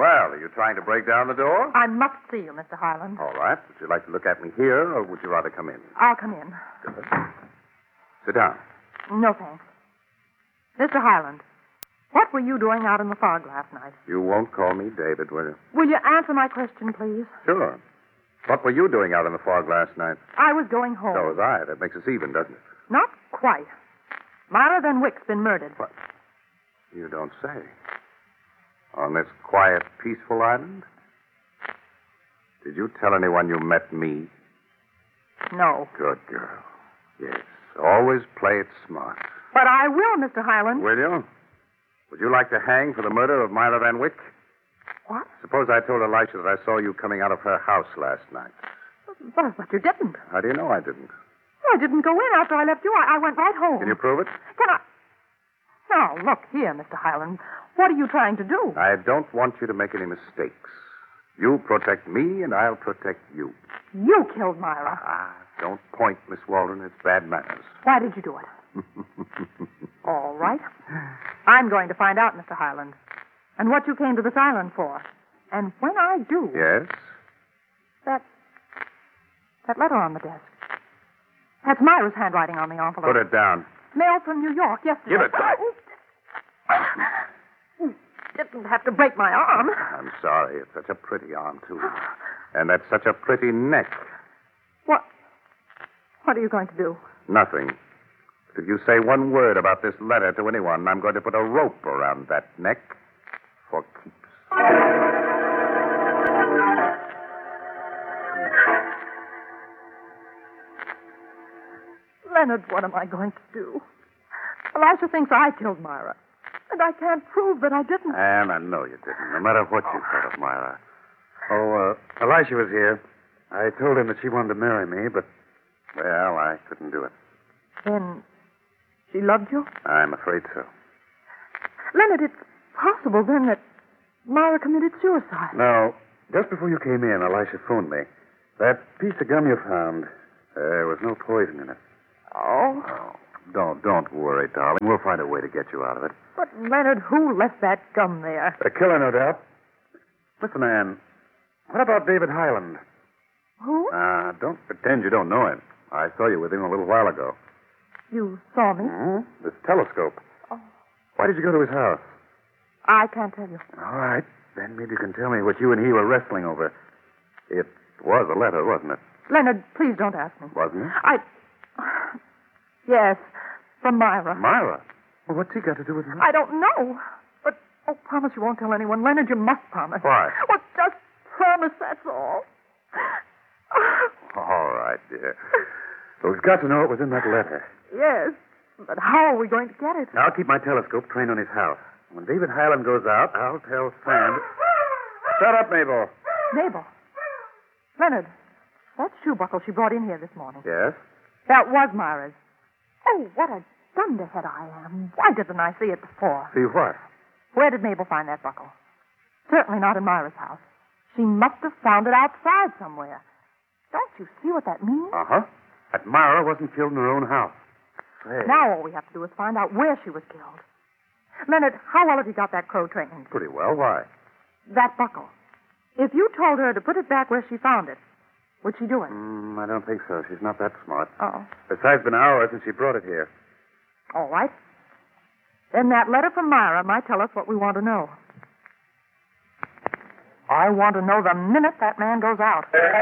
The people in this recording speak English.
Well, are you trying to break down the door? I must see you, Mr. Highland. All right. Would you like to look at me here, or would you rather come in? I'll come in. Good. Sit down. No, thanks. Mr. Highland, what were you doing out in the fog last night? You won't call me David, will you? Will you answer my question, please? Sure. What were you doing out in the fog last night? I was going home. So was I. That makes us even, doesn't it? Not quite. Myra Van Wyck's been murdered. What? You don't say. On this quiet, peaceful island? Did you tell anyone you met me? No. Good girl. Yes. Always play it smart. But I will, Mr. Highland. Will you? Would you like to hang for the murder of Myra Van Wyck? What? Suppose I told Elisha that I saw you coming out of her house last night. But you didn't. How do you know I didn't? I didn't go in after I left you. I went right home. Can you prove it? Can I? Now, look here, Mr. Highland. What are you trying to do? I don't want you to make any mistakes. You protect me, and I'll protect you. You killed Myra. Don't point, Miss Walden. It's bad manners. Why did you do it? All right. I'm going to find out, Mr. Highland, and what you came to this island for. And when I do... Yes? That letter on the desk. That's Myra's handwriting on the envelope. Put it down. Mail from New York yesterday. Give it back. You didn't have to break my arm. I'm sorry. It's such a pretty arm, too. And that's such a pretty neck. What are you going to do? Nothing. If you say one word about this letter to anyone, I'm going to put a rope around that neck for keeps. Leonard, what am I going to do? Elisha thinks I killed Myra, and I can't prove that I didn't. And I know you didn't, no matter what you thought of Myra. Elisha was here. I told him that she wanted to marry me, but, well, I couldn't do it. Then she loved you? I'm afraid so. Leonard, it's possible then that Myra committed suicide. No. Just before you came in, Elisha phoned me. That piece of gum you found, there was no poison in it. Oh? Don't worry, darling. We'll find a way to get you out of it. But, Leonard, who left that gum there? A killer, no doubt. Listen, Anne, what about David Highland? Who? Don't pretend you don't know him. I saw you with him a little while ago. You saw me? Mm-hmm. This telescope. Oh. Why did you go to his house? I can't tell you. All right. Then maybe you can tell me what you and he were wrestling over. It was a letter, wasn't it? Leonard, please don't ask me. Wasn't it? Yes, from Myra. Myra? Well, what's he got to do with me? I don't know. But, promise you won't tell anyone. Leonard, you must promise. Why? Well, just promise, that's all. All right, dear. Well, we've got to know what was in that letter. Yes, but how are we going to get it? I'll keep my telescope trained on his house. When David Highland goes out, I'll tell Sam... Shut up, Mabel. Mabel. Leonard, that shoe buckle she brought in here this morning. Yes? That was Myra's. Oh, what a dunderhead I am. Why didn't I see it before? See what? Where did Mabel find that buckle? Certainly not in Myra's house. She must have found it outside somewhere. Don't you see what that means? Uh-huh. That Myra wasn't killed in her own house. Say. Now all we have to do is find out where she was killed. Leonard, how well have you got that crow trained? Pretty well. Why? That buckle. If you told her to put it back where she found it, would she do it? I don't think so. She's not that smart. Oh. Besides, it's been hours since she brought it here. All right. Then that letter from Myra might tell us what we want to know. I want to know the minute that man goes out.